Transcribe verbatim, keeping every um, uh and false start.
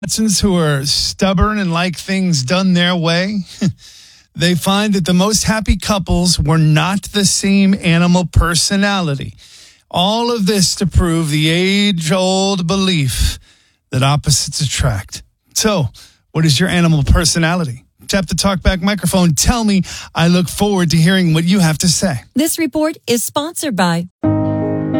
Watsons who are stubborn and like things done their way, they find that the most happy couples were not the same animal personality. All of this to prove the age-old belief that opposites attract. So, what is your animal personality? Tap the TalkBack microphone. Tell me. I look forward to hearing what you have to say. This report is sponsored by